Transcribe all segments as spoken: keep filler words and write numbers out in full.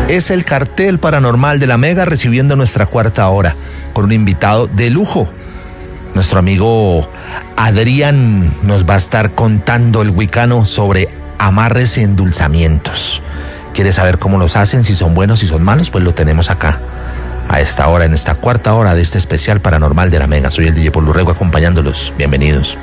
Es el cartel paranormal de la Mega recibiendo nuestra cuarta hora con un invitado de lujo. Nuestro amigo Adrián nos va a estar contando el wicano sobre amarres y endulzamientos. ¿Quieres saber cómo los hacen? Si son buenos, si son malos, pues lo tenemos acá a esta hora, en esta cuarta hora de este especial paranormal de la Mega. Soy el D J Paul Urrego acompañándolos. Bienvenidos.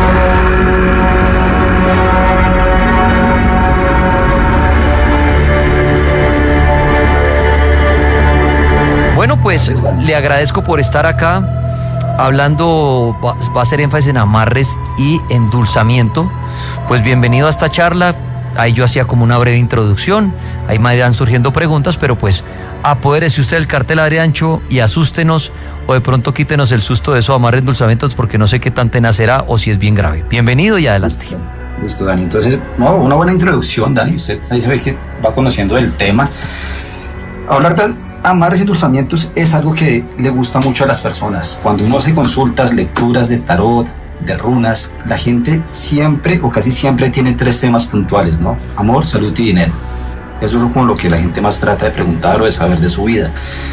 Bueno, pues le agradezco por estar acá hablando, va, va a hacer énfasis en amarres y endulzamiento. Pues bienvenido a esta charla. Ahí yo hacía como una breve introducción, ahí me irán surgiendo preguntas, pero pues apodérese usted del cartel, Adriancho, y asústenos, o de pronto quítenos el susto de esos amarres y endulzamientos, porque no sé qué tan tenaz será o si es bien grave. Bienvenido y adelante. Listo, Listo Dani. Entonces, no, una buena introducción, Dani. Usted ahí se ve que va conociendo el tema. Hablar de amarres y endulzamientos es algo que le gusta mucho a las personas. Cuando uno hace consultas, lecturas de tarot, de runas, la gente siempre o casi siempre tiene tres temas puntuales, ¿no? Amor, salud y dinero. Eso es como lo que la gente más trata de preguntar o de saber de su vida.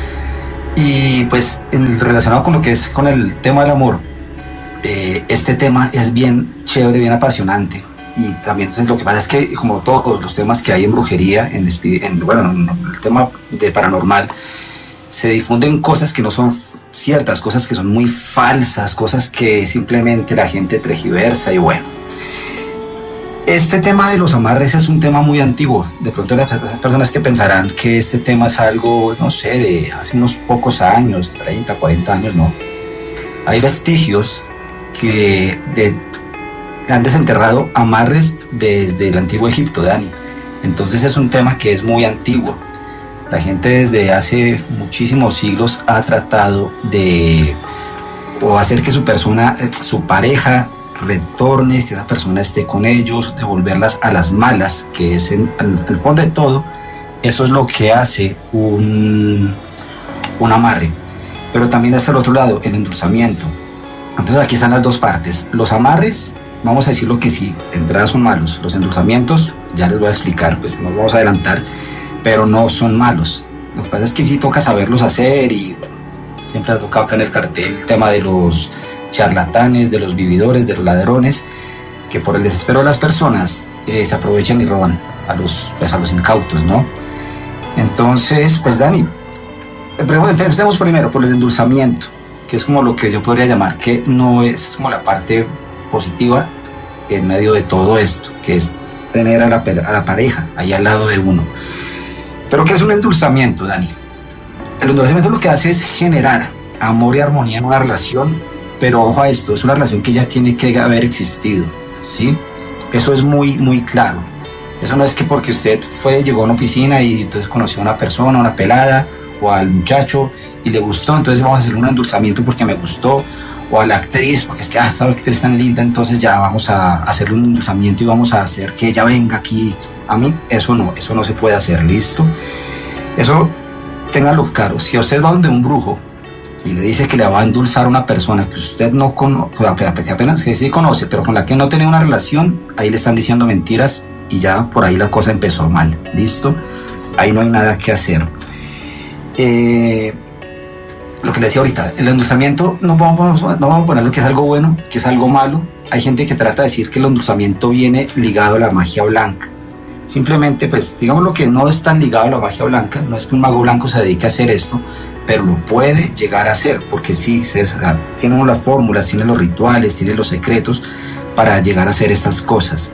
Y pues en, relacionado con lo que es con el tema del amor, eh, este tema es bien chévere, bien apasionante. Y también entonces, lo que pasa es que como todos los temas que hay en brujería, en, en bueno, en el tema de paranormal, se difunden cosas que no son ciertas, cosas que son muy falsas, cosas que simplemente la gente tergiversa. Y bueno, este tema de los amarres es un tema muy antiguo. De pronto las personas que pensarán que este tema es algo, no sé, de hace unos pocos años, treinta, cuarenta años, no. Hay vestigios que de han desenterrado amarres desde el antiguo Egipto, Dani. Entonces es un tema que es muy antiguo. La gente desde hace muchísimos siglos ha tratado de o hacer que su persona, su pareja retorne, que esa persona esté con ellos, devolverlas a las malas, que es en, en el fondo de todo, eso es lo que hace un, un amarre. Pero también está el otro lado, el endulzamiento. Entonces aquí están las dos partes. Los amarres, vamos a decirlo que sí, de entrada son malos. Los endulzamientos, ya les voy a explicar, pues nos vamos a adelantar, pero no son malos. Lo que pasa es que sí toca saberlos hacer y bueno, siempre ha tocado acá en el cartel el tema de los charlatanes, de los vividores, de los ladrones, que por el desespero de las personas eh, se aprovechan y roban a los, pues, a los incautos, ¿no? Entonces, pues Dani, empecemos primero por el endulzamiento, que es como lo que yo podría llamar que no es, es como la parte positiva en medio de todo esto, que es tener a la, a la pareja ahí al lado de uno. Pero ¿qué es un endulzamiento, Dani? El endulzamiento lo que hace es generar amor y armonía en una relación, pero ojo a esto, es una relación que ya tiene que haber existido, ¿sí? Eso es muy, muy claro. Eso no es que porque usted fue, llegó a una oficina y entonces conoció a una persona, una pelada, o al muchacho y le gustó, entonces vamos a hacer un endulzamiento porque me gustó, o a la actriz, porque es que ah, esta actriz tan linda, entonces ya vamos a hacerle un endulzamiento y vamos a hacer que ella venga aquí a mí. Eso no, eso no se puede hacer, ¿listo? Eso, téngalo claro. Si usted va donde un brujo y le dice que le va a endulzar a una persona que usted no conoce, que apenas que sí conoce, pero con la que no tiene una relación, ahí le están diciendo mentiras y ya por ahí la cosa empezó mal, ¿listo? Ahí no hay nada que hacer. Eh... Lo que le decía ahorita, el endulzamiento, no vamos, no vamos a ponerlo que es algo bueno, que es algo malo. Hay gente que trata de decir que el endulzamiento viene ligado a la magia blanca. Simplemente, pues, digamos lo que no es tan ligado a la magia blanca, no es que un mago blanco se dedique a hacer esto, pero lo puede llegar a hacer, porque sí, se, tiene las fórmulas, tiene los rituales, tiene los secretos para llegar a hacer estas cosas.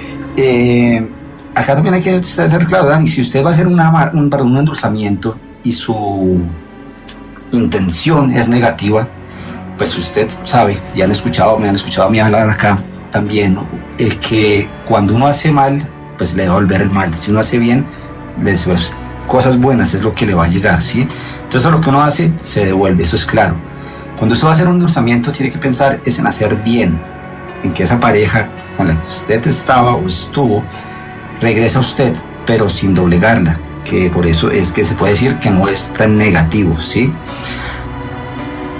Eh, acá también hay que ser claro, Dani, si usted va a hacer una, un, un endulzamiento y su intención es negativa, pues usted sabe, ya han escuchado, me han escuchado a mí hablar acá también, ¿no? Es que cuando uno hace mal, pues le va a volver el mal. Si uno hace bien, les, pues, cosas buenas es lo que le va a llegar, ¿sí? Entonces lo que uno hace, se devuelve, eso es claro. Cuando usted va a hacer un endulzamiento, tiene que pensar es en hacer bien, en que esa pareja con la que usted estaba o estuvo, regresa a usted, pero sin doblegarla, que por eso es que se puede decir que no es tan negativo, ¿sí?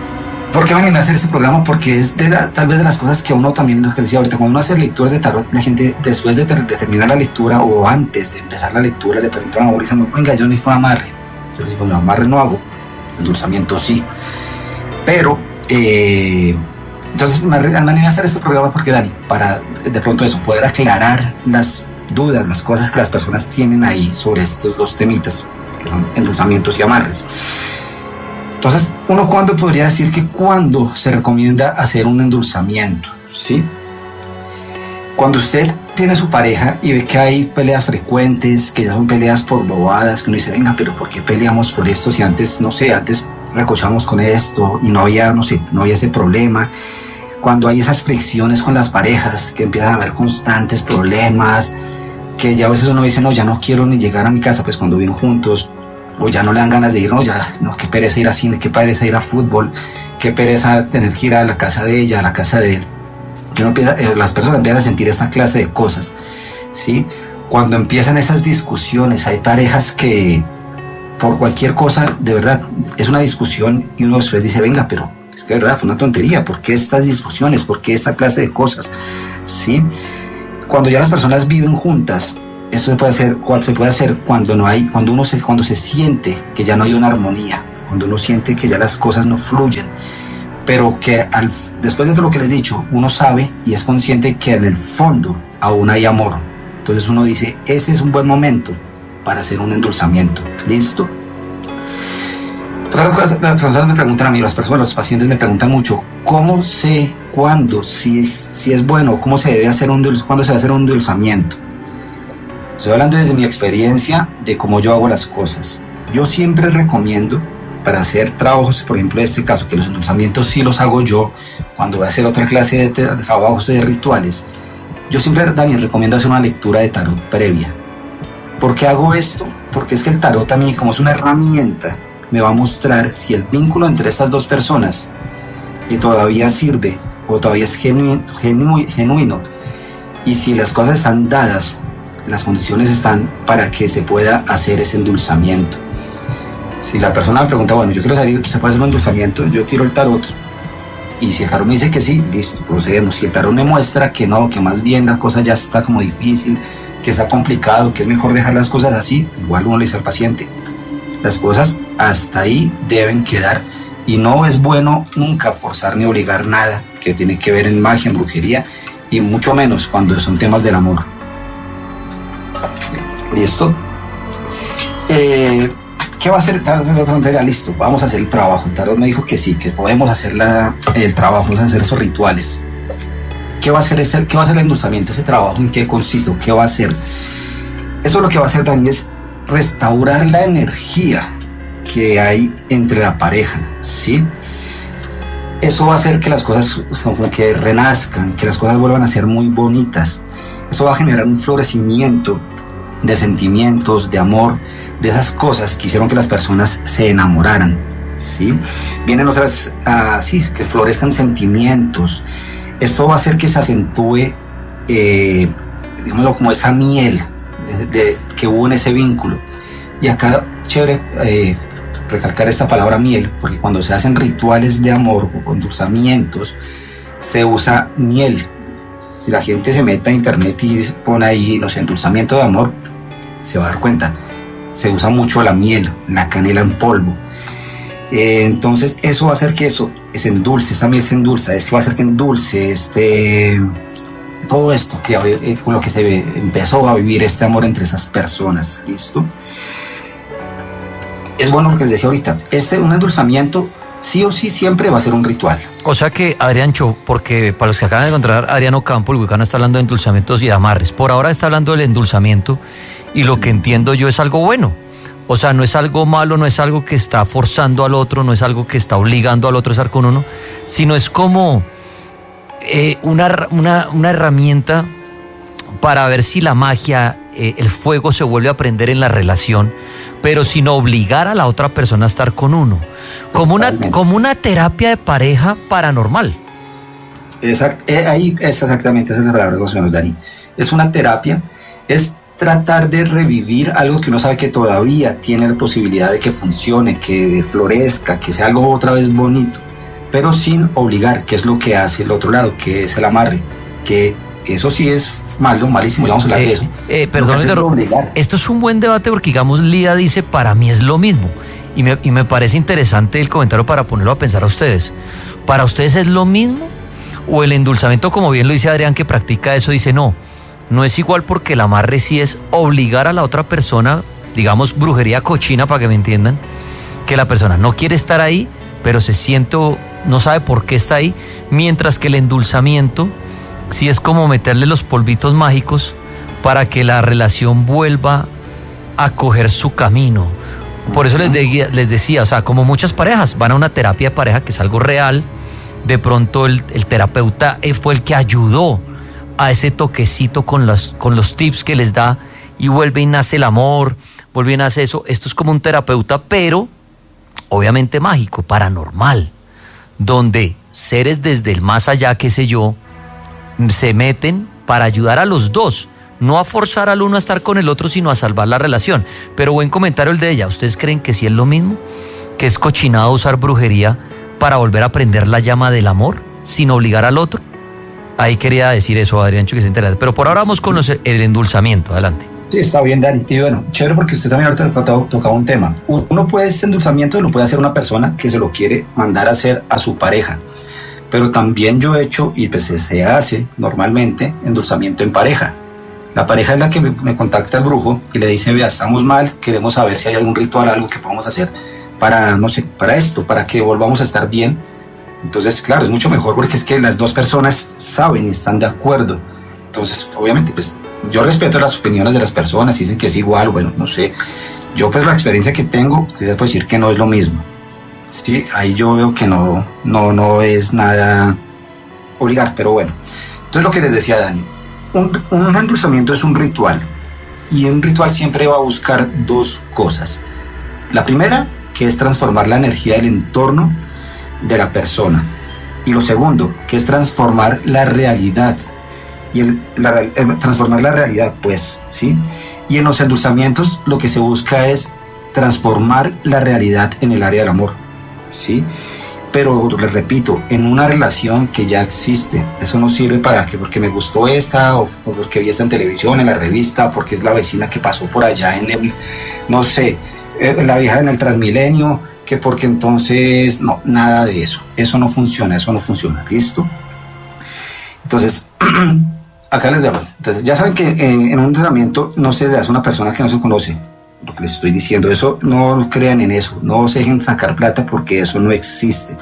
¿Por qué me animé a hacer este programa? Porque es de la, tal vez de las cosas que uno también, lo que decía ahorita, cuando uno hace lecturas de tarot, la gente después de, ter, de terminar la lectura o antes de empezar la lectura le preguntan a Boris, venga, yo necesito un amarre. Yo le digo, no, amarres no hago, endulzamiento sí. Pero, eh, entonces me animé a hacer este programa porque, Dani, para de pronto eso, poder aclarar las dudas, las cosas que las personas tienen ahí sobre estos dos temitas, que son endulzamientos y amarres. Entonces, uno cuándo podría decir que cuándo se recomienda hacer un endulzamiento, ¿sí? Cuando usted tiene su pareja y ve que hay peleas frecuentes, que ya son peleas por bobadas, que uno dice, venga, pero ¿por qué peleamos por esto si antes, no sé, antes recochamos con esto y no había, no sé, no había ese problema? Cuando hay esas fricciones con las parejas, que empiezan a haber constantes problemas, que ya a veces uno dice, no, ya no quiero ni llegar a mi casa, pues cuando viven juntos, o ya no le dan ganas de ir, no, ya, no, qué pereza ir a cine, qué pereza ir a fútbol, qué pereza tener que ir a la casa de ella, a la casa de él. Que uno empieza, eh, las personas empiezan a sentir esta clase de cosas, ¿sí? Cuando empiezan esas discusiones, hay parejas que por cualquier cosa, de verdad, es una discusión y uno después dice, venga, pero es que de verdad fue una tontería, ¿por qué estas discusiones? ¿Por qué esta clase de cosas? ¿Sí? Cuando ya las personas viven juntas, eso se puede hacer, se puede hacer cuando no hay, cuando uno se, cuando se siente que ya no hay una armonía, cuando uno siente que ya las cosas no fluyen, pero que al, después de todo lo que les he dicho, uno sabe y es consciente que en el fondo aún hay amor. Entonces uno dice, ese es un buen momento para hacer un endulzamiento. ¿Listo? Pues las, las personas me preguntan a mí, las personas, los pacientes me preguntan mucho, ¿cómo sé cuándo, si es, si es bueno, cómo se debe hacer un, cuándo se va a hacer un endulzamiento? Estoy hablando desde mi experiencia de cómo yo hago las cosas. Yo siempre recomiendo para hacer trabajos, por ejemplo, en este caso, que los endulzamientos sí los hago yo, cuando voy a hacer otra clase de, de trabajos de rituales, yo siempre, Daniel, recomiendo hacer una lectura de tarot previa. ¿Por qué hago esto? Porque es que el tarot a mí, como es una herramienta, me va a mostrar si el vínculo entre estas dos personas y todavía sirve o todavía es genuino, genuino, genuino, y si las cosas están dadas, las condiciones están para que se pueda hacer ese endulzamiento. Si la persona me pregunta, bueno, yo quiero salir, ¿se puede hacer un endulzamiento? Yo tiro el tarot y si el tarot me dice que sí, listo, procedemos. Si el tarot me muestra que no, que más bien la cosa ya está como difícil, que está complicado, que es mejor dejar las cosas así, igual uno le dice al paciente, las cosas hasta ahí deben quedar y no es bueno nunca forzar ni obligar nada que tiene que ver en magia, en brujería y mucho menos cuando son temas del amor. ¿Listo? Eh, ¿Qué va a hacer? Ya, listo, vamos a hacer el trabajo. El tarot me dijo que sí, que podemos hacer la, el trabajo, vamos a hacer esos rituales. ¿Qué va a hacer ese, qué va a hacer el endulzamiento? Ese trabajo, ¿en qué consiste? ¿Qué va a hacer? Eso lo que va a hacer, Dani, es restaurar la energía que hay entre la pareja, ¿sí? Eso va a hacer que las cosas que renazcan, que las cosas vuelvan a ser muy bonitas. Eso va a generar un florecimiento de sentimientos, de amor, de esas cosas que hicieron que las personas se enamoraran, ¿sí? Vienen otras, uh, sí, que florezcan sentimientos. Esto va a hacer que se acentúe, eh, digámoslo, como esa miel de, de, que hubo en ese vínculo. Y acá, chévere, eh, recalcar esta palabra miel, porque cuando se hacen rituales de amor o endulzamientos, se usa miel. Si la gente se mete a internet y pone ahí, no sé, endulzamiento de amor, se va a dar cuenta. Se usa mucho la miel, la canela en polvo. Eh, entonces, eso va a hacer que eso se endulce, esta miel se endulza, esto va a hacer que endulce este, todo esto, que eh, con lo que se ve, empezó a vivir este amor entre esas personas. ¿Listo? Es bueno lo que les decía ahorita. Este, un endulzamiento, sí o sí, siempre va a ser un ritual. O sea que, Adriancho, porque para los que acaban de encontrar, Adriano Campo, el wicano, está hablando de endulzamientos y de amarres. Por ahora está hablando del endulzamiento y lo que entiendo yo es algo bueno. O sea, no es algo malo, no es algo que está forzando al otro, no es algo que está obligando al otro a estar con uno, sino es como eh, una, una, una herramienta para ver si la magia, eh, el fuego se vuelve a prender en la relación, pero sin obligar a la otra persona a estar con uno. Como una, como una terapia de pareja paranormal. Exacto, eh, ahí es exactamente esas palabras, más o menos, Dani. Es una terapia, es tratar de revivir algo que uno sabe que todavía tiene la posibilidad de que funcione, que florezca, que sea algo otra vez bonito. pero sin obligar, que es lo que hace el otro lado, que es el amarre, que eso sí es malo, malísimo, ya vamos a hablar eh, de eso. Eh, perdón, pero esto es un buen debate porque, digamos, Lía dice, para mí es lo mismo. Y me, y me parece interesante el comentario para ponerlo a pensar a ustedes. ¿Para ustedes es lo mismo? ¿O el endulzamiento, como bien lo dice Adrián, que practica eso, dice no, no es igual porque el amarre sí es obligar a la otra persona, digamos, brujería cochina, para que me entiendan, que la persona no quiere estar ahí, pero se siente, no sabe por qué está ahí, mientras que el endulzamiento sí es como meterle los polvitos mágicos para que la relación vuelva a coger su camino. Por eso les, de, les decía, o sea, como muchas parejas van a una terapia de pareja, que es algo real, de pronto el, el terapeuta fue el que ayudó a ese toquecito con los, con los tips que les da, y vuelve y nace el amor, vuelve y nace eso. Esto es como un terapeuta, pero obviamente mágico, paranormal, donde seres desde el más allá, qué sé yo, se meten para ayudar a los dos, no a forzar al uno a estar con el otro, sino a salvar la relación. Pero buen comentario el de ella. ¿Ustedes creen que sí es lo mismo? ¿Que es cochinado usar brujería para volver a prender la llama del amor sin obligar al otro? Ahí quería decir eso, Adrián, que se interesa. Pero por ahora vamos con los, el endulzamiento. Adelante. Sí, está bien, Dani. Y bueno, chévere, porque usted también ahorita tocaba, tocaba un tema. Uno puede, este endulzamiento lo puede hacer una persona que se lo quiere mandar a hacer a su pareja. Pero también yo he hecho, y pues se hace normalmente, endulzamiento en pareja. La pareja es la que me, me contacta al brujo y le dice, vea, estamos mal, queremos saber si hay algún ritual, algo que podamos hacer para, no sé, para esto, para que volvamos a estar bien. Entonces, claro, es mucho mejor porque es que las dos personas saben y están de acuerdo. Entonces, obviamente, pues, yo respeto las opiniones de las personas, dicen que es igual, bueno, no sé. Yo, pues, la experiencia que tengo, sí les puedo decir que no es lo mismo. Sí, ahí yo veo que no, no, no es nada obligar, pero bueno. Entonces, lo que les decía Dani, un, un endulzamiento es un ritual, y un ritual siempre va a buscar dos cosas. La primera, que es transformar la energía del entorno de la persona, y lo segundo, que es transformar la realidad, y el, la, el, transformar la realidad, pues, ¿sí? Y en los endulzamientos lo que se busca es transformar la realidad en el área del amor, ¿sí? Pero les repito, en una relación que ya existe. Eso no sirve para que porque me gustó esta, o porque vi esta en televisión, en la revista, porque es la vecina que pasó por allá en el, no sé, la vieja en el Transmilenio, que porque entonces, no, nada de eso. Eso no funciona, eso no funciona, ¿listo? Entonces, acá les digo, entonces ya saben que eh, en un entrenamiento no se le hace a una persona que no se conoce. Lo que les estoy diciendo, eso no crean en eso, no se dejen sacar plata porque eso no existe,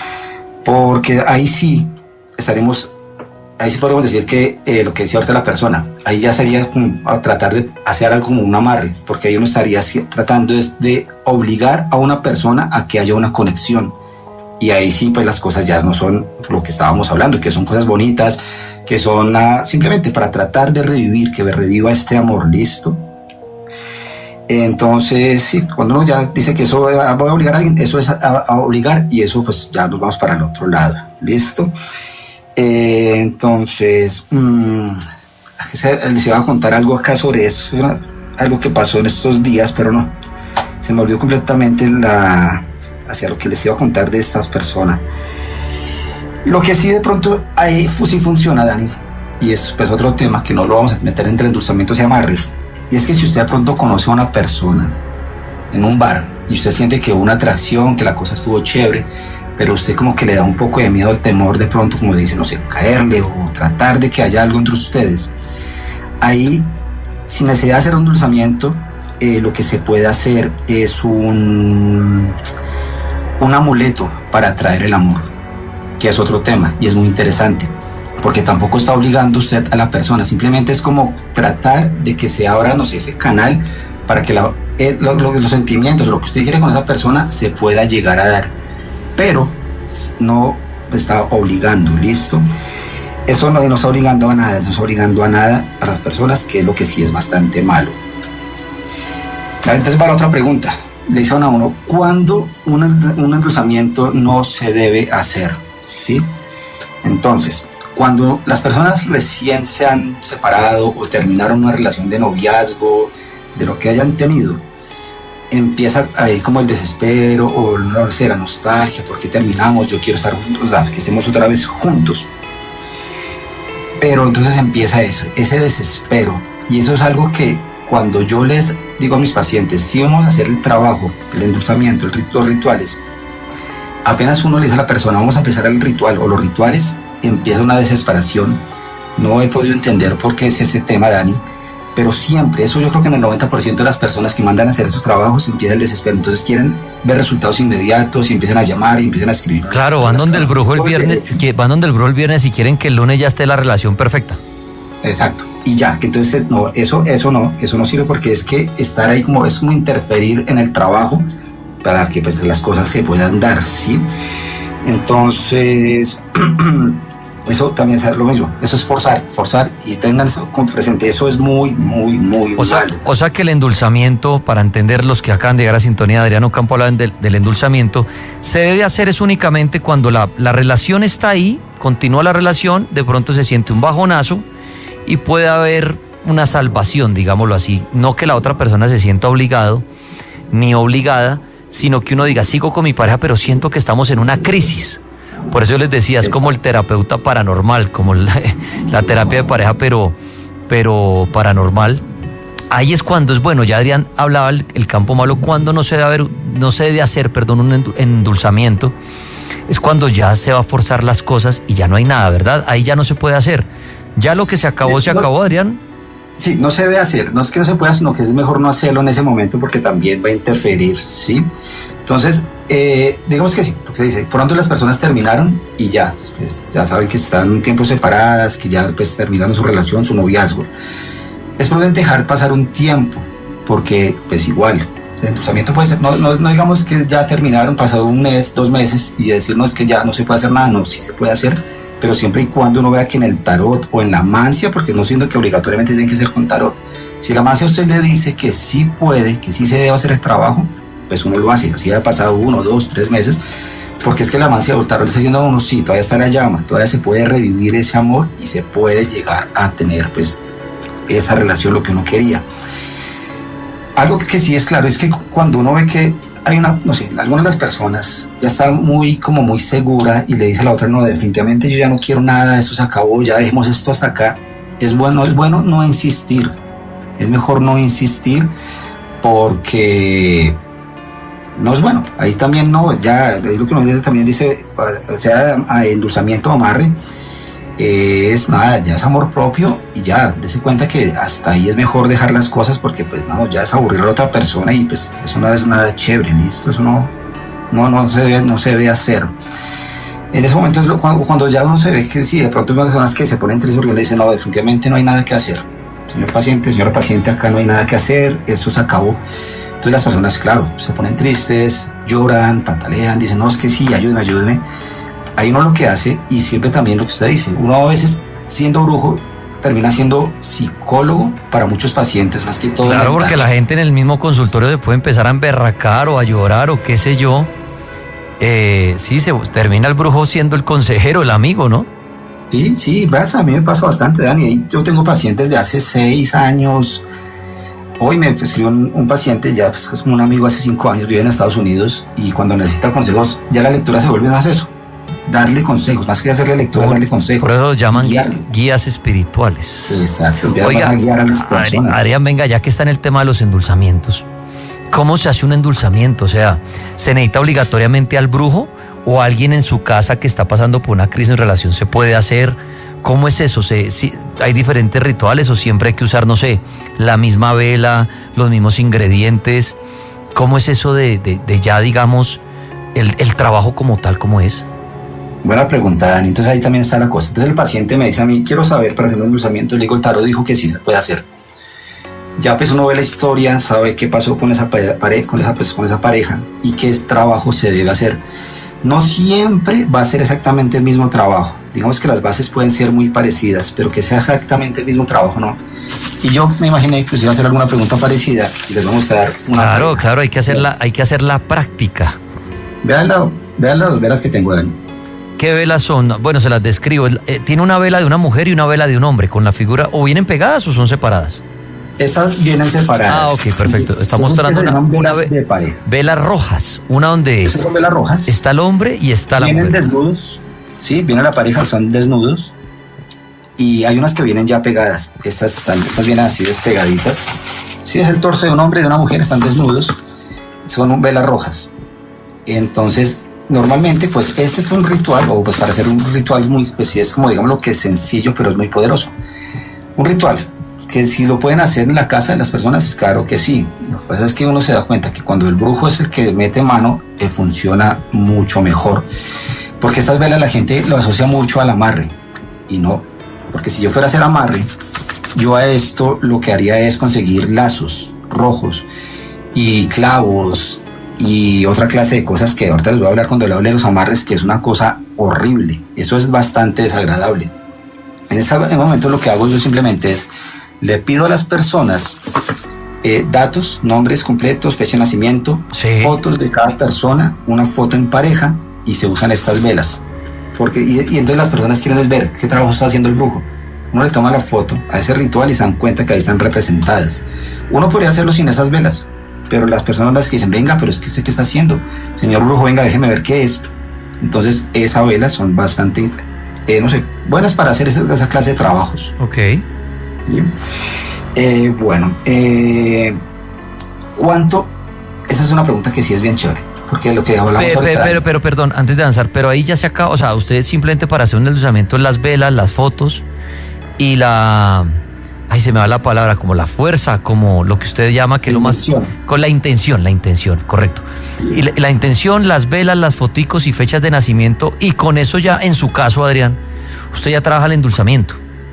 porque ahí sí estaremos, ahí sí podemos decir que eh, lo que decía ahorita la persona, ahí ya sería como a tratar de hacer algo como un amarre, porque ahí uno estaría tratando de, de obligar a una persona a que haya una conexión, y ahí sí pues las cosas ya no son lo que estábamos hablando, que son cosas bonitas, que son uh, simplemente para tratar de revivir, que reviva este amor, ¿listo? Entonces, sí, cuando uno ya dice que eso va a obligar a alguien, eso es a, a obligar, y eso pues ya nos vamos para el otro lado, ¿listo? Eh, entonces, mmm, les iba a contar algo acá sobre eso, ¿no? Algo que pasó en estos días, pero no, se me olvidó completamente la, hacia lo que les iba a contar de estas personas. Lo que sí de pronto ahí pues, sí funciona, Dani, y es pues otro tema que no lo vamos a meter entre endulzamientos y amarres. Y es que si usted de pronto conoce a una persona en un bar y usted siente que hubo una atracción, que la cosa estuvo chévere, pero usted como que le da un poco de miedo, el temor de pronto, como le dice, no sé, caerle o tratar de que haya algo entre ustedes, ahí, sin necesidad de hacer un endulzamiento, eh, lo que se puede hacer es un, un amuleto para atraer el amor, que es otro tema y es muy interesante. Porque tampoco está obligando usted a la persona, simplemente es como tratar de que se abra, no sé, ese canal para que la, eh, lo, lo, los sentimientos, lo que usted quiere con esa persona se pueda llegar a dar, pero no está obligando, ¿listo? Eso no, no está obligando a nada, no está obligando a nada a las personas, que es lo que sí es bastante malo. Entonces va la otra pregunta, le dicen a uno, ¿cuándo un, un endulzamiento no se debe hacer? ¿Sí? Entonces, cuando las personas recién se han separado o terminaron una relación de noviazgo, de lo que hayan tenido, empieza ahí como el desespero o no sé, la nostalgia, ¿por qué terminamos? Yo quiero estar juntos, que estemos otra vez juntos. Pero entonces empieza eso, ese desespero. Y eso es algo que cuando yo les digo a mis pacientes, si vamos a hacer el trabajo, el endulzamiento, el rit- los rituales, apenas uno le dice a la persona, vamos a empezar el ritual o los rituales, empieza una desesperación. No he podido entender por qué es ese tema, Dani, pero siempre, eso yo creo que en el noventa por ciento de las personas que mandan a hacer esos trabajos empieza el desespero. Entonces quieren ver resultados inmediatos y empiezan a llamar y empiezan a escribir. Claro, van donde el brujo el viernes, que van donde el brujo el viernes y quieren que el lunes ya esté la relación perfecta. Exacto. Y ya, que entonces no, eso, eso no, eso no sirve porque es que estar ahí como es como interferir en el trabajo para que pues las cosas se puedan dar, ¿sí? Entonces, eso también es lo mismo, eso es forzar, forzar y tengan eso presente, eso es muy, muy, muy o sea, malo. O sea que el endulzamiento, para entender los que acaban de llegar a sintonía, Adriano Campo hablan del, del endulzamiento, se debe hacer es únicamente cuando la, la relación está ahí, continúa la relación, de pronto se siente un bajonazo, y puede haber una salvación, digámoslo así. No que la otra persona se sienta obligado ni obligada, sino que uno diga, sigo con mi pareja, pero siento que estamos en una crisis. Por eso yo les decía, es como el terapeuta paranormal, como la, la terapia de pareja, pero, pero paranormal. Ahí es cuando es bueno, ya Adrián hablaba el, el campo malo, cuando no se debe haber, no se debe hacer, perdón, un endulzamiento, es cuando ya se va a forzar las cosas y ya no hay nada, ¿verdad? Ahí ya no se puede hacer. Ya lo que se acabó, se no, acabó, Adrián. Sí, no se debe hacer, no es que no se pueda, sino que es mejor no hacerlo en ese momento porque también va a interferir, ¿sí? Entonces, eh, digamos que sí, lo que se dice, pronto las personas terminaron y ya, pues, ya saben que están un tiempo separadas, que ya pues terminaron su relación, su noviazgo. Es prudente dejar pasar un tiempo, porque pues igual, el endulzamiento puede ser, no, no, no digamos que ya terminaron, pasado un mes, dos meses y decirnos que ya no se puede hacer nada, no, sí se puede hacer, pero siempre y cuando uno vea que en el tarot o en la mancia, porque no siento que obligatoriamente tiene que ser con tarot, si la mancia usted le dice que sí puede, que sí se debe hacer el trabajo, pues uno lo hace, así ha pasado uno, dos, tres meses, porque es que la mancia o el tarot le está diciendo a uno, sí, todavía está la llama, todavía se puede revivir ese amor y se puede llegar a tener pues esa relación, lo que uno quería. Algo que sí es claro es que cuando uno ve que hay una, no sé, algunas de las personas ya está muy, como muy segura y le dice a la otra, no, definitivamente yo ya no quiero nada, esto se acabó, ya dejemos esto hasta acá. Es bueno, es bueno no insistir, es mejor no insistir porque no es bueno. Ahí también no, ya, es lo que uno dice, también dice, o sea, a endulzamiento o amarre, eh, es nada, ya es amor propio y ya, dése cuenta que hasta ahí es mejor dejar las cosas porque pues no, ya es aburrir a la otra persona y pues eso no es nada chévere, listo, eso no, no, no se debe, no se debe hacer. En ese momento es lo, cuando, cuando ya uno se ve que sí, de pronto hay personas que se ponen tristes porque le dicen, no, definitivamente no hay nada que hacer. Señor paciente, señora paciente, acá no hay nada que hacer, eso se acabó. Entonces las personas, claro, se ponen tristes, lloran, patalean, dicen, no, es que sí, ayúdeme, ayúdeme. Ahí uno lo que hace, y siempre también lo que usted dice, uno a veces siendo brujo termina siendo psicólogo para muchos pacientes, más que todo. Claro, mental. Porque la gente en el mismo consultorio se puede empezar a emberracar o a llorar o qué sé yo. Eh, sí, se termina el brujo siendo el consejero, el amigo, ¿no? Sí, sí, pasa, a mí me pasa bastante, Dani. Yo tengo pacientes de hace seis años. Hoy me escribió un, un paciente, ya pues, es como un amigo hace cinco años, vive en Estados Unidos y cuando necesita consejos, ya la lectura se vuelve más eso. Darle consejos, más que hacerle lecturas, darle consejos. Por eso los llaman guiarle. Guías espirituales. Exacto, oiga, a guiar a las personas. Adrián, venga, ya que está en el tema de los endulzamientos, ¿cómo se hace un endulzamiento? O sea, ¿se necesita obligatoriamente al brujo o alguien en su casa que está pasando por una crisis en relación se puede hacer? ¿Cómo es eso? ¿Se, si, ¿Hay diferentes rituales o siempre hay que usar, no sé, la misma vela, los mismos ingredientes? ¿Cómo es eso de, de, de ya, digamos, el, el trabajo como tal, cómo es? Buena pregunta, Dani. Entonces ahí también está la cosa. Entonces el paciente me dice a mí, quiero saber para hacer un endulzamiento. Le digo, el tarot dijo que sí se puede hacer. Ya pues uno ve la historia, sabe qué pasó con esa pareja, con esa, pues, con esa pareja y qué trabajo se debe hacer. No siempre va a ser exactamente el mismo trabajo. Digamos que las bases pueden ser muy parecidas, pero que sea exactamente el mismo trabajo, no. Y yo me imaginé que usted iba a hacer alguna pregunta parecida y les vamos a dar una. Claro, pregunta. claro, hay que hacer la, hay que hacer la práctica. Vean, la, vean las velas que tengo, Dani. ¿Qué velas son? Bueno, se las describo. Eh, tiene una vela de una mujer y una vela de un hombre con la figura, o vienen pegadas o son separadas. Estas vienen separadas. Ah, ok, perfecto. Está Entonces, mostrando estas una, se llaman una velas ve- de pareja. velas rojas, una donde Estas son velas rojas. está el hombre y está la Vienen mujer. desnudos, sí, viene la pareja, son desnudos. Y hay unas que vienen ya pegadas. Estas, están, estas vienen así despegaditas. Si es el torso de un hombre y de una mujer, están desnudos. Son velas rojas. Entonces, normalmente, pues este es un ritual, o pues para hacer un ritual muy, pues sí es como digamos lo que es sencillo, pero es muy poderoso. Un ritual que si lo pueden hacer en la casa de las personas, claro que sí. Lo que pasa es que uno se da cuenta que cuando el brujo es el que mete mano, eh, funciona mucho mejor. Porque estas velas la gente lo asocia mucho al amarre. Y no, porque si yo fuera a hacer amarre, yo a esto lo que haría es conseguir lazos rojos y clavos y otra clase de cosas que ahorita les voy a hablar cuando le hable de los amarres, que es una cosa horrible. Eso es bastante desagradable. En ese momento lo que hago yo simplemente es, le pido a las personas eh, datos, nombres completos, fecha de nacimiento, Sí. fotos de cada persona, una foto en pareja, y se usan estas velas. Porque, y, y entonces las personas quieren es ver qué trabajo está haciendo el brujo. Uno le toma la foto a ese ritual y se dan cuenta que ahí están representadas. Uno podría hacerlo sin esas velas, pero las personas las que dicen, venga, pero es que sé qué está haciendo. Señor brujo, venga, déjeme ver qué es. Entonces, esas velas son bastante, eh, no sé, buenas para hacer esa, esa clase de trabajos. Ok. Bien. Eh, bueno, eh, ¿cuánto? Esa es una pregunta que sí es bien chévere, porque lo que hablamos Pe- pe- ahorita... pero, pero, perdón, antes de avanzar, pero ahí ya se acaba, o sea, usted simplemente para hacer un endulzamiento, las velas, las fotos y la, ay, se me va la palabra, como la fuerza, como lo que usted llama, que es lo más, Intención. con la intención, la intención, correcto. Y la, la intención, las velas, las foticos y fechas de nacimiento, y con eso ya, en su caso, Adrián, usted ya trabaja el endulzamiento.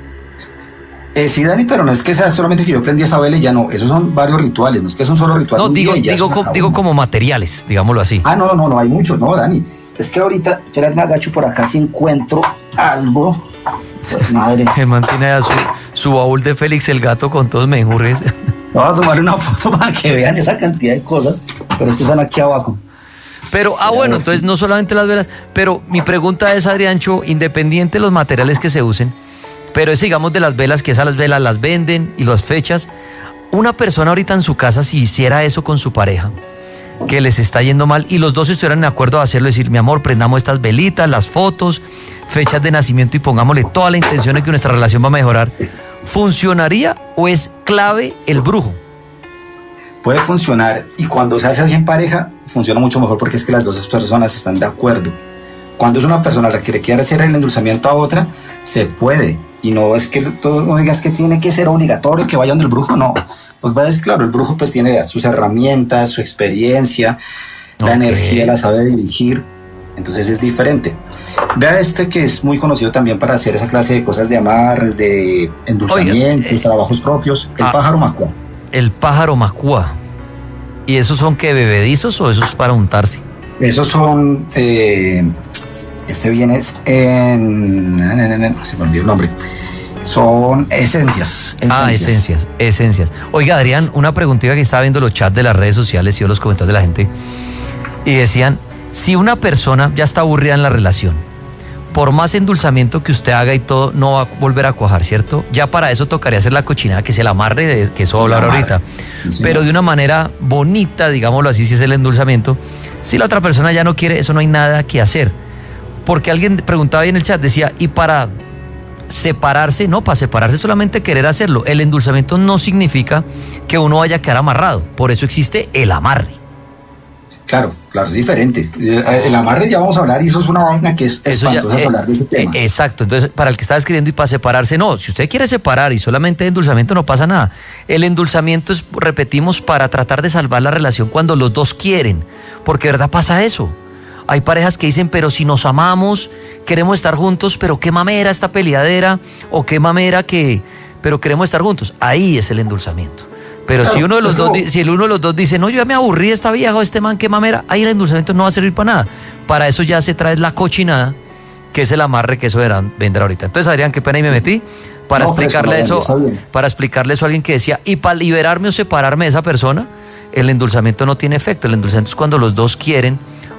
Eh, sí, Dani, pero no es que sea solamente que yo prendí esa vela y ya no. Esos son varios rituales, no es que es un solo ritual. No, un digo, día y ya digo, se co- acabó. digo como materiales, digámoslo así. Ah, no, no, no, hay muchos, no, Dani. Es que ahorita, espera, me agacho por acá si encuentro algo. Pues, madre. El man tiene allá su, su baúl de Félix el gato con todos menjurres. Vamos a tomar una foto para que vean esa cantidad de cosas, pero es que están aquí abajo. Pero, ah, Mira, bueno, a ver entonces si- no solamente las velas, pero mi pregunta es, Adriancho, independiente de los materiales que se usen, pero es, digamos, de las velas, que esas las velas las venden y las fechas, una persona ahorita en su casa, si hiciera eso con su pareja, que les está yendo mal, y los dos estuvieran de acuerdo a hacerlo, decir, mi amor, prendamos estas velitas, las fotos, fechas de nacimiento y pongámosle toda la intención de que nuestra relación va a mejorar, ¿funcionaría o es clave el brujo? Puede funcionar y cuando se hace así en pareja, funciona mucho mejor porque es que las dos personas están de acuerdo. Cuando es una persona la que le quiere hacer el endulzamiento a otra, se puede. Y no es que todo, no digas que tiene que ser obligatorio que vaya donde el brujo, no. Pues es claro, el brujo pues tiene sus herramientas, su experiencia, la Ok. energía la sabe dirigir, entonces es diferente. Vea este que es muy conocido también para hacer esa clase de cosas de amarres, de endulzamientos, Oiga, eh, trabajos propios, el ah. pájaro macua. El pájaro macúa. ¿Y esos son qué, bebedizos o esos para untarse? Esos son, eh, este viene en, se me olvidó el nombre, son esencias. Ah, esencias, esencias. Oiga, Adrián, una preguntita que estaba viendo los chats de las redes sociales y los comentarios de la gente, y decían, si una persona ya está aburrida en la relación, por más endulzamiento que usted haga y todo, no va a volver a cuajar, ¿cierto? Ya para eso tocaría hacer la cochinada, que se la amarre, de- que eso voy a hablar ahorita, Sí, pero de una manera bonita, digámoslo así, si es el endulzamiento. Si la otra persona ya no quiere, eso no hay nada que hacer. Porque alguien preguntaba ahí en el chat, decía, y para separarse, no, para separarse solamente querer hacerlo. El endulzamiento no significa que uno vaya a quedar amarrado, por eso existe el amarre. Claro, claro, es diferente. El amarre ya vamos a hablar y eso es una vaina que es Eso ya, espantosa eh, hablar de ese tema. eh, exacto, entonces para el que está escribiendo y para separarse, no, si usted quiere separar y solamente endulzamiento no pasa nada. El endulzamiento es, repetimos, para tratar de salvar la relación cuando los dos quieren, porque de verdad pasa eso. Hay parejas que dicen, pero si nos amamos, queremos estar juntos, pero qué mamera esta peleadera, o qué mamera que, pero queremos estar juntos. Ahí es el endulzamiento. Pero Claro, si uno de los es dos, como- di- si el uno de los dos dice, no, yo ya me aburrí de esta vieja o este man, qué mamera, ahí el endulzamiento no va a servir para nada. Para eso ya se trae la cochinada, que es el amarre que eso verán, vendrá ahorita. Entonces, Adrián, qué pena y me metí para No, fresco, explicarle no, eso, está bien. para explicarle eso a alguien que decía, y para liberarme o separarme de esa persona, el endulzamiento no tiene efecto. El endulzamiento es cuando los dos quieren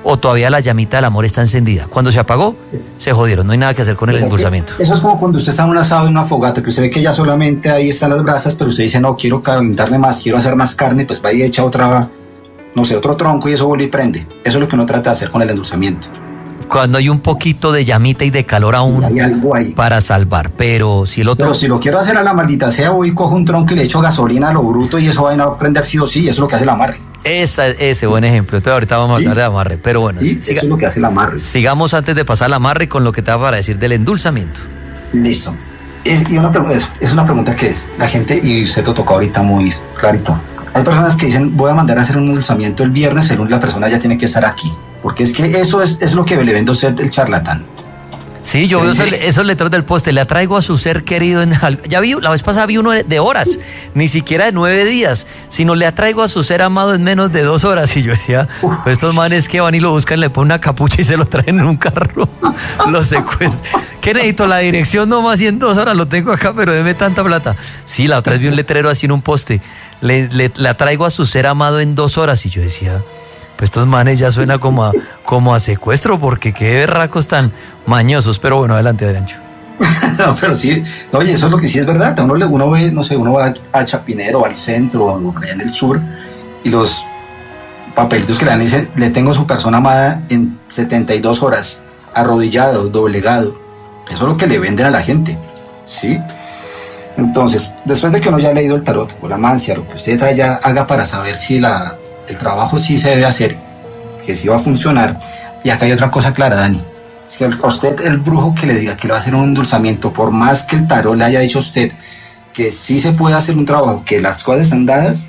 o todavía la llamita del amor está encendida. Cuando se apagó, se jodieron, no hay nada que hacer con el endulzamiento. Eso es como cuando usted está en un asado, en una fogata, que usted ve que ya solamente ahí están las brasas, pero usted dice, no, quiero calentarme más, quiero hacer más carne, pues va y echa otra, no sé, otro tronco y eso vuelve y prende. Eso es lo que uno trata de hacer con el endulzamiento. Cuando hay un poquito de llamita y de calor aún, hay algo ahí para salvar, pero si el otro... Pero si lo quiero hacer a la maldita sea, voy y cojo un tronco y le echo gasolina a lo bruto y eso va a prender sí o sí, eso es lo que hace el amarre. Esa, ese buen ejemplo. Entonces ahorita vamos a hablar sí. de amarre, pero bueno. Sí, siga, eso es lo que hace el amarre. Sigamos antes de pasar al amarre con lo que te va para decir del endulzamiento. Listo. Es, y una, es, es una pregunta que es, la gente, y usted lo tocó ahorita muy clarito, hay personas que dicen, voy a mandar a hacer un endulzamiento el viernes, el lunes la persona ya tiene que estar aquí. Porque es que eso es, es lo que le vende a usted el charlatán. Sí, yo veo esos, esos letreros del poste, le atraigo a su ser querido. En, ya vi, la vez pasada vi uno de, de horas, ni siquiera de nueve días, sino le atraigo a su ser amado en menos de dos horas. Y yo decía, pues estos manes que van y lo buscan, le ponen una capucha y se lo traen en un carro, lo secuestran. ¿Qué necesito? La dirección nomás y en dos horas lo tengo acá, pero deme tanta plata. Sí, la otra vez vi un letrero así en un poste, le, le, le atraigo a su ser amado en dos horas. Y yo decía... pues estos manes ya suena como a, como a secuestro, porque qué berracos tan mañosos. Pero bueno, adelante, Adriancho. No, pero sí, no, oye, eso es lo que sí es verdad. Uno, uno ve, no sé, uno va a Chapinero, al centro, o allá en el sur, y los papelitos que le dan dicen, le tengo a su persona amada en setenta y dos horas, arrodillado, doblegado. Eso es lo que le venden a la gente, ¿sí? Entonces, después de que uno ya ha leído el tarot, o la mancia, lo que usted ya haga para saber si la... el trabajo sí se debe hacer, que sí va a funcionar. Y acá hay otra cosa clara, Dani. Si a usted, el brujo que le diga que le va a hacer un endulzamiento, por más que el tarot le haya dicho a usted que sí se puede hacer un trabajo, que las cosas están dadas,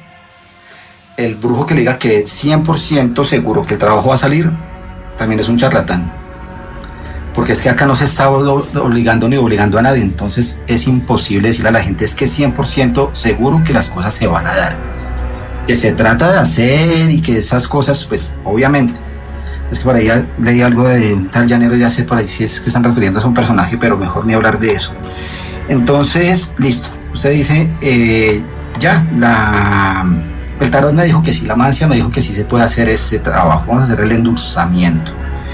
el brujo que le diga que es cien por ciento seguro que el trabajo va a salir, también es un charlatán. Porque es que acá no se está obligando ni obligando a nadie, entonces es imposible decirle a la gente, es que es cien por ciento seguro que las cosas se van a dar. Que se trata de hacer y que esas cosas, pues obviamente, es que por ahí leí algo de un tal llanero, ya sé por ahí si es que están refiriendo a un personaje, pero mejor ni hablar de eso. Entonces, listo, usted dice, eh, ya, la, el tarot me dijo que sí, la mancia me dijo que sí se puede hacer ese trabajo, vamos a hacer el endulzamiento.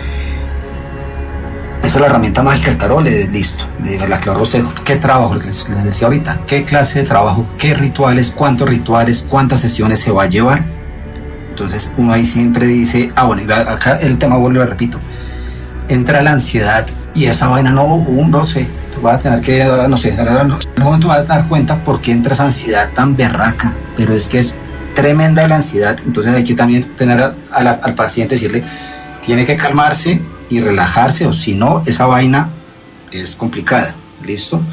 Esa es la herramienta mágica del tarot, le, listo, le, le aclaró a usted qué trabajo, lo que les, les decía ahorita, qué clase de trabajo, qué rituales, cuántos rituales, cuántas sesiones se va a llevar. Entonces uno ahí siempre dice, ah bueno, acá el tema vuelvo, lo repito, entra la ansiedad y esa vaina no, un, no sé, tú vas a tener que, no sé, en algún momento vas a dar cuenta por qué entra esa ansiedad tan berraca, pero es que es tremenda la ansiedad, entonces hay que también tener a, a la, al paciente, decirle, tiene que calmarse y relajarse, o si no, esa vaina es complicada. ¿Listo?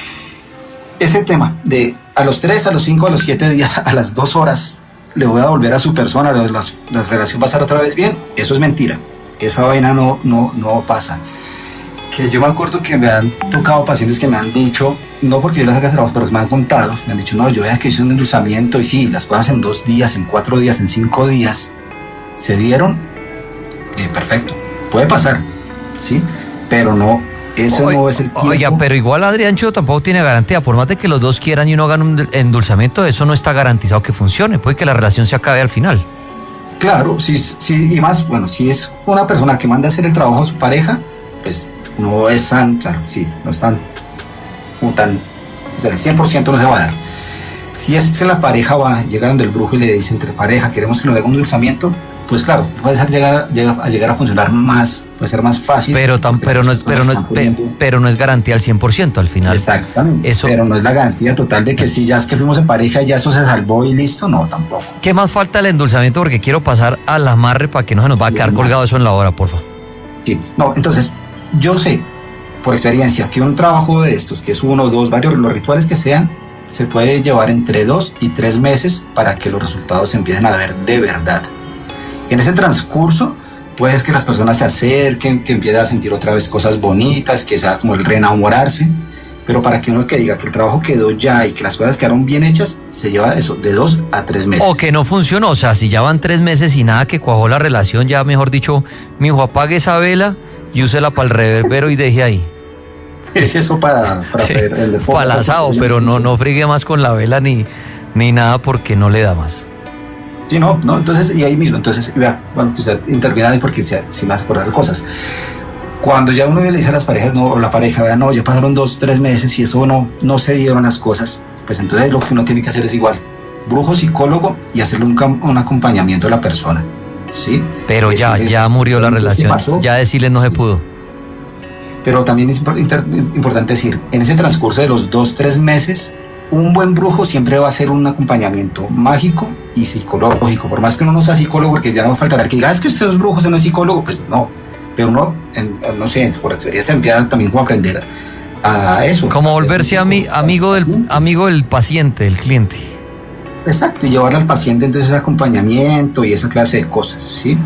Ese tema de a los tres, a los cinco, a los siete días, a las dos horas, le voy a devolver a su persona, la, la, la relación va a estar otra vez bien, eso es mentira. Esa vaina no, no, no pasa. Que yo me acuerdo que me han tocado pacientes que me han dicho, no porque yo les haga trabajo, pero me han contado, me han dicho, no, yo vea que hice un endulzamiento y sí, las cosas en dos días, en cuatro días, en cinco días, se dieron, eh, perfecto. Puede pasar, ¿sí? Pero no, eso Oye, no es el tiempo. Oiga, pero igual Adriancho tampoco tiene garantía. Por más de que los dos quieran y uno hagan un endulzamiento, eso no está garantizado que funcione. Puede que la relación se acabe al final. Claro, sí, sí, y más, bueno, si es una persona que manda a hacer el trabajo a su pareja, pues no es tan, claro, sí, no es tan, como tan, o sea, el cien por ciento no se va a dar. Si es que la pareja va, llega donde el brujo y le dice, entre pareja, queremos que nos haga un endulzamiento, pues claro, puede ser llegar, llegar, a llegar a funcionar más, puede ser más fácil. Pero, tan, pero, no es, pero, no es, pe, pero no es garantía al cien por ciento al final. Exactamente, eso, pero no es la garantía total de que si ya es que fuimos en pareja y ya eso se salvó y listo, no, tampoco. ¿Qué más falta el endulzamiento? Porque quiero pasar al amarre para que no se nos va a quedar sí, colgado eso en la hora, por favor. Sí, no, entonces, yo sé, por experiencia, que un trabajo de estos, que es uno, dos, varios, los rituales que sean, se puede llevar entre dos y tres meses para que los resultados se empiecen a ver de verdad. En ese transcurso, puede que las personas se acerquen, que empiecen a sentir otra vez cosas bonitas, que sea como el reenamorarse, pero para que uno que diga que el trabajo quedó ya y que las cosas quedaron bien hechas, se lleva eso, de dos a tres meses. O que no funcionó, o sea, si ya van tres meses y nada que cuajó la relación, ya mejor dicho, mi hijo, apague esa vela y úsela para el reverbero y deje ahí. Eso para, para sí, el de para el asado, pero no, no friegue más con la vela ni, ni nada porque no le da más. Sí, no, no, entonces, y ahí mismo, entonces, vea, bueno, que usted interviene ahí porque se, se me hace acordar de cosas. Cuando ya uno le dice a las parejas, no, o la pareja, vea, no, ya pasaron dos, tres meses y eso no, no se dieron las cosas, pues entonces lo que uno tiene que hacer es igual, brujo, psicólogo y hacerle un, un acompañamiento a la persona, ¿sí? Pero ya, ya murió la relación, ya decirle no se pudo. Pero también es importante decir, en ese transcurso de los dos, tres meses, un buen brujo siempre va a hacer un acompañamiento mágico y psicológico, por más que uno no sea psicólogo, porque ya no faltará el que diga, es que usted es brujo, usted no es psicólogo, pues no, pero uno, en, no sé, por experiencia empieza también como aprender a eso. Como volverse ami, amigo, del, amigo del paciente, del cliente. Exacto, y llevarle al paciente entonces ese acompañamiento y esa clase de cosas, ¿sí?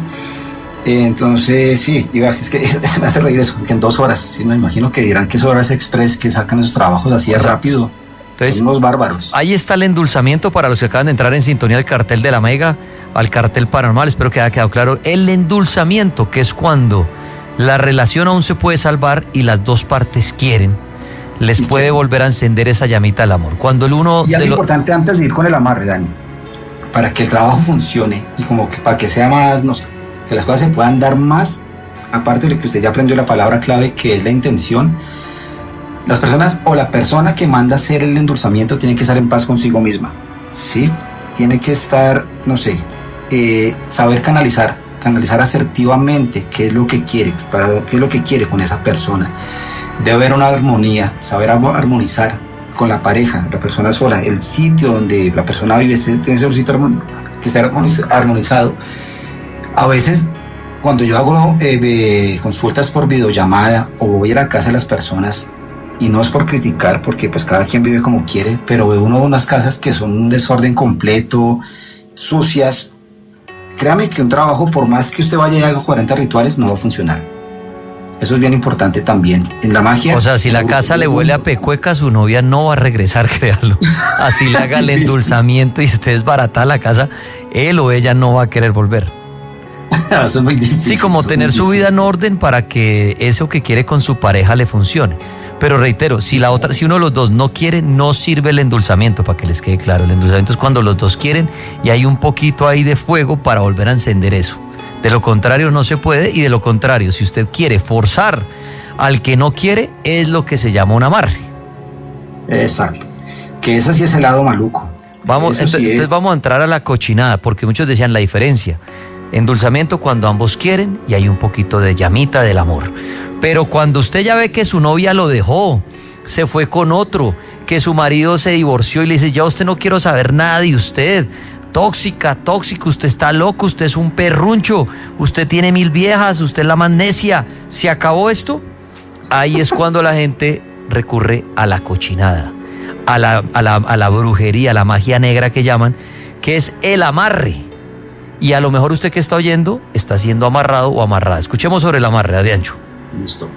Entonces, sí, es que me hace reír eso, que en dos horas, ¿sí? Me imagino que dirán que es horas express, que sacan esos trabajos así de rápido. Entonces, son unos bárbaros. Ahí está el endulzamiento para los que acaban de entrar en sintonía al cartel de la Mega, al cartel paranormal. Espero que haya quedado claro. El endulzamiento, que es cuando la relación aún se puede salvar y las dos partes quieren, les puede que... volver a encender esa llamita del amor. Cuando el uno. Y algo lo... importante antes de ir con el amarre, Dani, para que el trabajo funcione y como que para que sea más, no sé, que las cosas se puedan dar más, aparte de lo que usted ya aprendió la palabra clave, que es la intención. Las personas o la persona que manda hacer el endulzamiento tiene que estar en paz consigo misma, ¿sí? Tiene que estar, no sé, eh, saber canalizar, canalizar asertivamente qué es lo que quiere, para qué es lo que quiere con esa persona. Debe haber una armonía, saber armonizar con la pareja, la persona sola, el sitio donde la persona vive, tiene que ser un sitio que esté armonizado. A veces, cuando yo hago eh, consultas por videollamada o voy a la casa de las personas, y no es por criticar, porque pues cada quien vive como quiere, pero ve uno unas casas que son un desorden completo, sucias. Créame que un trabajo, por más que usted vaya y haga cuarenta rituales, no va a funcionar. Eso es bien importante también. En la magia... O sea, si la casa le huele a pecueca, su novia no va a regresar, créalo. Así le haga el endulzamiento y usted desbarata la casa, él o ella no va a querer volver. Eso es muy difícil. Sí, como tener su vida en orden para que eso que quiere con su pareja le funcione. Pero reitero, si la otra, si uno de los dos no quiere, no sirve el endulzamiento, para que les quede claro. El endulzamiento es cuando los dos quieren y hay un poquito ahí de fuego para volver a encender eso. De lo contrario no se puede, y de lo contrario, si usted quiere forzar al que no quiere, es lo que se llama un amarre. Exacto. Que ese sí es el lado maluco. Vamos, sí entonces, es... entonces vamos a entrar a la cochinada, porque muchos decían la diferencia. Endulzamiento cuando ambos quieren y hay un poquito de llamita del amor. Pero cuando usted ya ve que su novia lo dejó, se fue con otro, que su marido se divorció y le dice, ya usted no quiero saber nada de usted, tóxica, tóxico, usted está loco, usted es un perruncho, usted tiene mil viejas, usted es la más necia, ¿se acabó esto? Ahí es cuando la gente recurre a la cochinada, a la, a la, a la brujería, a la magia negra que llaman, que es el amarre. Y a lo mejor usted que está oyendo está siendo amarrado o amarrada. Escuchemos sobre el amarre, Adriancho. Listo.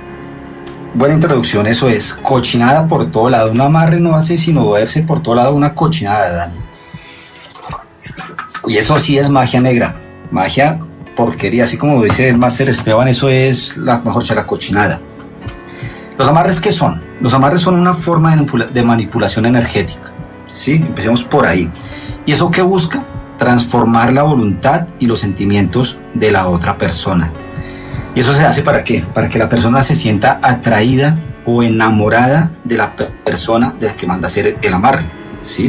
Buena introducción, eso es cochinada por todo lado. Un amarre no hace sino verse por todo lado una cochinada, Dani. Y eso sí es magia negra, magia porquería, así como dice el máster Esteban, eso es la mejor sea la cochinada. ¿Los amarres qué son? Los amarres son una forma de, de manipulación energética, ¿sí? Empecemos por ahí. ¿Y eso qué busca? Transformar la voluntad y los sentimientos de la otra persona. ¿Y eso se hace para qué? Para que la persona se sienta atraída o enamorada de la persona de la que manda hacer el amarre, ¿sí?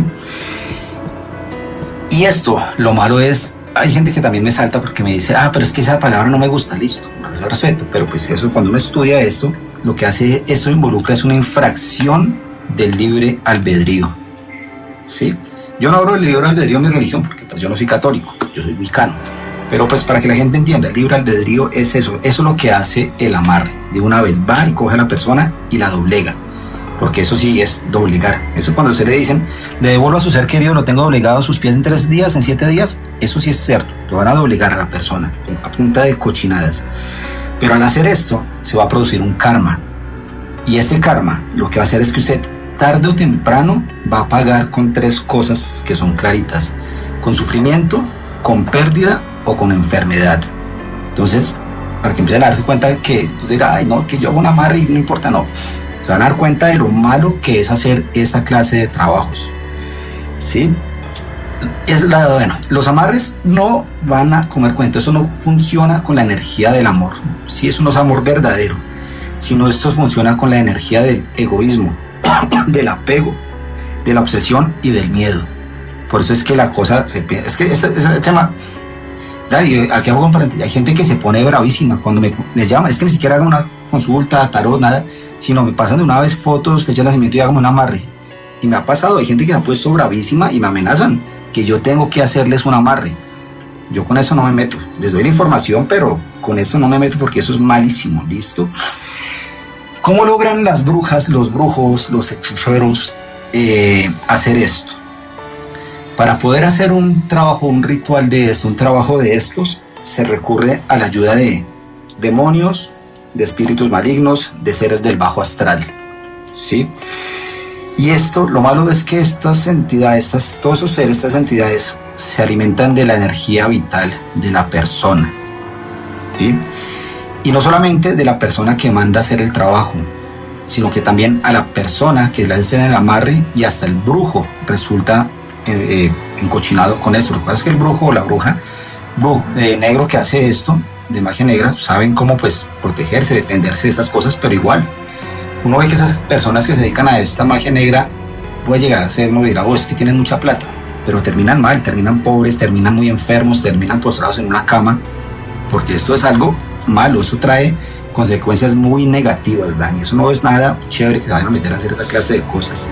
Y esto, lo malo es, hay gente que también me salta porque me dice, ah, pero es que esa palabra no me gusta, listo, no lo respeto, pero pues eso, cuando uno estudia esto, lo que hace esto involucra es una infracción del libre albedrío, ¿sí? Yo no hablo del libre albedrío en mi religión porque pues yo no soy católico, yo soy wicano. Pero pues para que la gente entienda, el libre albedrío es eso, eso es lo que hace el amarre. De una vez va y coge a la persona y la doblega, porque eso sí es doblegar. Eso cuando se le dicen, le devuelvo a su ser querido, lo tengo doblegado a sus pies en tres días, en siete días, eso sí es cierto, lo van a doblegar a la persona, a punta de cochinadas. Pero al hacer esto, se va a producir un karma. Y este karma, lo que va a hacer es que usted, tarde o temprano, va a pagar con tres cosas que son claritas. Con sufrimiento, con pérdida o con enfermedad. Entonces, para que empiecen a darse cuenta de que usted dirá, ay no, que yo hago un amarre y no importa, no. Se van a dar cuenta de lo malo que es hacer esta clase de trabajos. ¿Sí? Es la, bueno, los amarres no van a comer cuento, eso no funciona con la energía del amor, sí, eso no es amor verdadero, sino esto funciona con la energía del egoísmo, del apego, de la obsesión y del miedo. Por eso es que la cosa se piensa, es que ese, ese tema, Dani, aquí hago un paréntesis, hay gente que se pone bravísima cuando me, me llama, es que ni siquiera hago una consulta, tarot, nada, sino me pasan de una vez fotos, fecha de nacimiento y hago un amarre. Y me ha pasado, hay gente que se ha puesto bravísima y me amenazan que yo tengo que hacerles un amarre. Yo con eso no me meto, les doy la información, pero con eso no me meto porque eso es malísimo, ¿listo? ¿Cómo logran las brujas, los brujos, los hechiceros eh, hacer esto? Para poder hacer un trabajo, un ritual de esto, un trabajo de estos, se recurre a la ayuda de demonios, de espíritus malignos, de seres del bajo astral, ¿sí? Y esto, lo malo es que estas entidades, estas, todos esos seres, estas entidades, se alimentan de la energía vital de la persona, ¿sí? Y no solamente de la persona que manda a hacer el trabajo, sino que también a la persona que le hace el amarre, y hasta el brujo resulta eh, eh, encochinado con esto. Lo que pasa es que el brujo o la bruja brujo, eh, negro que hace esto, de magia negra, saben cómo pues protegerse, defenderse de estas cosas, pero igual uno ve que esas personas que se dedican a esta magia negra puede llegar a ser, uno dirá, oh, es que tienen mucha plata, pero terminan mal, terminan pobres, terminan muy enfermos, terminan postrados en una cama, porque esto es algo malo, eso trae consecuencias muy negativas, Dani, eso no es nada chévere que se vayan a meter a hacer esa clase de cosas.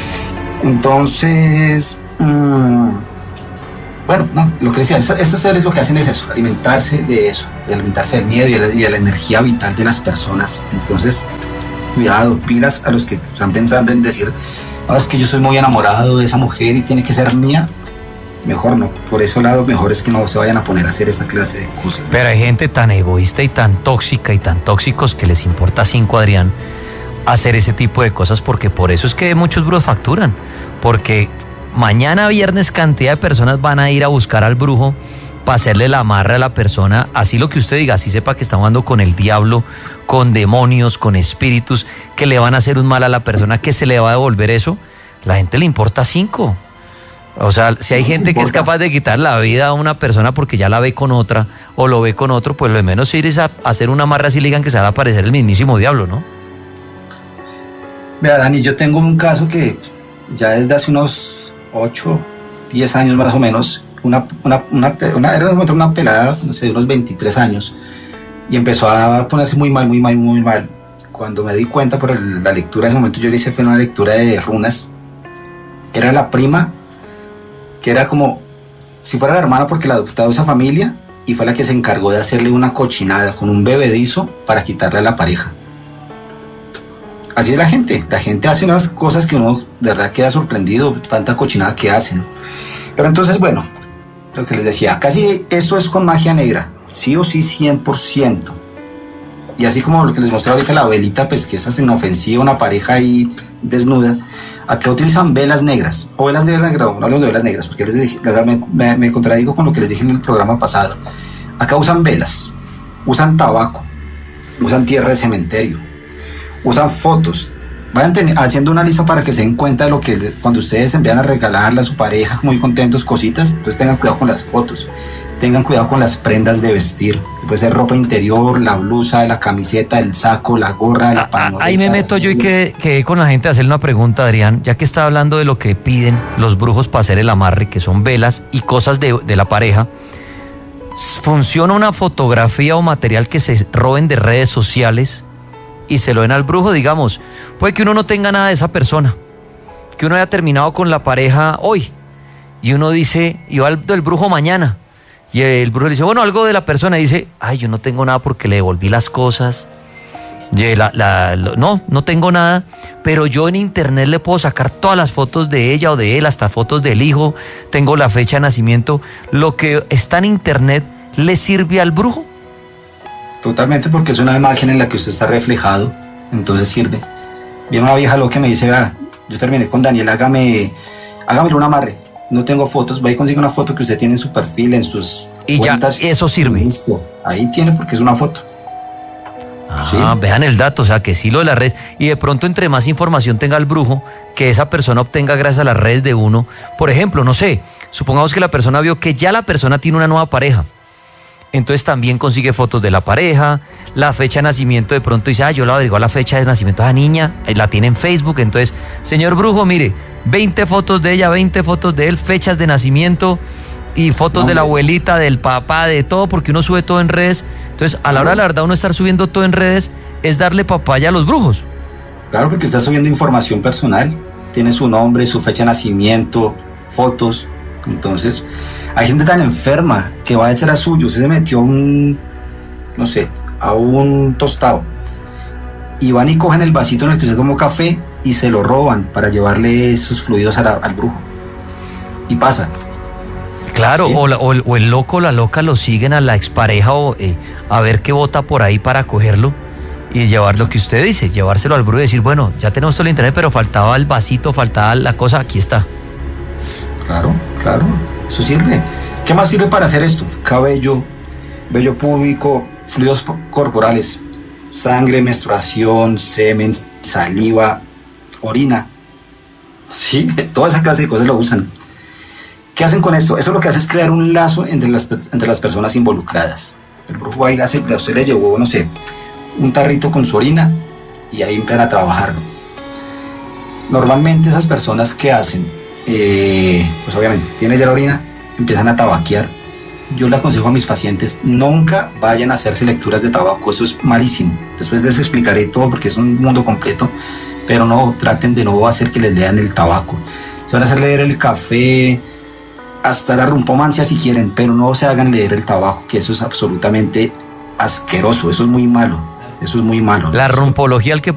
Entonces, mmm, bueno, no, lo que decía, estos seres lo que hacen es eso, alimentarse de eso, de alimentarse del miedo y de la, y de la energía vital de las personas. Entonces, cuidado, pilas a los que están pensando en decir, no, es que yo soy muy enamorado de esa mujer y tiene que ser mía. Mejor no, por ese lado mejor es que no se vayan a poner a hacer esa clase de cosas. Pero hay gente tan egoísta y tan tóxica y tan tóxicos que les importa cinco, Adrián, hacer ese tipo de cosas, porque por eso es que muchos brujos facturan, porque mañana viernes cantidad de personas van a ir a buscar al brujo para hacerle la amarre a la persona, así lo que usted diga, así sepa que está jugando con el diablo, con demonios, con espíritus, que le van a hacer un mal a la persona, que se le va a devolver eso, la gente le importa cinco. O sea, si hay gente que es capaz de quitar la vida a una persona porque ya la ve con otra, o lo ve con otro, pues lo de menos ir es a hacer una amarre así, le digan que se va a aparecer el mismísimo diablo, ¿no? Vea, Dani, yo tengo un caso que ya desde hace unos ocho, diez años más o menos, Una, una, una, una, era una pelada, no sé, de unos veintitrés años, y empezó a ponerse muy mal, muy mal, muy mal. Cuando me di cuenta por el, la lectura, en ese momento yo le hice fue una lectura de runas. Era la prima, que era como si fuera la hermana porque la adoptaba esa familia, y fue la que se encargó de hacerle una cochinada con un bebedizo para quitarle a la pareja. Así es la gente, la gente hace unas cosas que uno de verdad queda sorprendido, tanta cochinada que hacen. Pero entonces, bueno, lo que les decía, casi eso es con magia negra, sí o sí, cien por ciento. Y así como lo que les mostré ahorita, la velita, pues que es inofensiva, una pareja ahí desnuda, acá utilizan velas negras, o velas negras, no hablamos de velas negras, porque les dije, me, me, me contradigo con lo que les dije en el programa pasado. Acá usan velas, usan tabaco, usan tierra de cementerio, usan fotos. Vayan ten, haciendo una lista para que se den cuenta de lo que cuando ustedes envían a regalarle a su pareja muy contentos cositas, entonces tengan cuidado con las fotos, tengan cuidado con las prendas de vestir, puede ser ropa interior, la blusa, la camiseta, el saco, la gorra, la pañoleta. Ahí me meto yo y quedé, quedé con la gente a hacerle una pregunta, Adrián, ya que está hablando de lo que piden los brujos para hacer el amarre, que son velas y cosas de, de la pareja. ¿Funciona una fotografía o material que se roben de redes sociales y se lo den al brujo? Digamos, puede que uno no tenga nada de esa persona, que uno haya terminado con la pareja hoy y uno dice, y va al del brujo mañana, y el brujo le dice, bueno, algo de la persona, y dice, ay, yo no tengo nada porque le devolví las cosas, la, la, la, no, no tengo nada, pero yo en internet le puedo sacar todas las fotos de ella o de él, hasta fotos del hijo, tengo la fecha de nacimiento, lo que está en internet le sirve al brujo. Totalmente, porque es una imagen en la que usted está reflejado, entonces sirve. Viene una vieja loca que me dice, vea, yo terminé con Daniel, hágame, hágame un amarre, no tengo fotos, va y consigue una foto que usted tiene en su perfil, en sus y cuentas. Y ya, eso sirve. Listo, ahí tiene porque es una foto. Ah, sí. Vean el dato, o sea, que sí lo de las redes, y de pronto entre más información tenga el brujo, que esa persona obtenga gracias a las redes de uno, por ejemplo, no sé, supongamos que la persona vio que ya la persona tiene una nueva pareja. Entonces también consigue fotos de la pareja, la fecha de nacimiento, de pronto dice, ah, yo le averiguo la fecha de nacimiento de la niña, la tiene en Facebook, entonces, señor brujo, mire, veinte fotos de ella, veinte fotos de él, fechas de nacimiento y fotos no, de la abuelita, del papá, de todo, porque uno sube todo en redes. Entonces, a la hora de la verdad, uno estar subiendo todo en redes es darle papaya a los brujos. Claro, porque está subiendo información personal, tiene su nombre, su fecha de nacimiento, fotos, entonces... Hay gente tan enferma que va detrás suyo, usted se metió a un, no sé, a un tostado y van y cogen el vasito en el que usted tomó café y se lo roban para llevarle esos fluidos a la, al brujo. Y pasa. Claro, ¿sí? o, la, o, el, o el loco o la loca lo siguen a la expareja o eh, a ver qué bota por ahí para cogerlo y llevar lo que usted dice, llevárselo al brujo y decir, bueno, ya tenemos todo el internet, pero faltaba el vasito, faltaba la cosa, aquí está. Claro, claro. Eso sirve. ¿Qué más sirve para hacer esto? Cabello, vello púbico, fluidos corporales, sangre, menstruación, semen, saliva, orina. Sí, toda esa clase de cosas lo usan. ¿Qué hacen con esto? Eso lo que hace es crear un lazo entre las, entre las personas involucradas. El brujo ahí hace, a usted le llevó, no sé, un tarrito con su orina y ahí empiezan a trabajarlo. Normalmente esas personas que hacen Eh, pues obviamente tiene ya la orina, empiezan a tabaquear. Yo le aconsejo a mis pacientes, nunca vayan a hacerse lecturas de tabaco, eso es malísimo. Después de eso explicaré todo porque es un mundo completo, pero no traten de no hacer que les lean el tabaco. Se van a hacer leer el café, hasta la rumpomancia si quieren, pero no se hagan leer el tabaco, que eso es absolutamente asqueroso, eso es muy malo, eso es muy malo. La rumpología, al que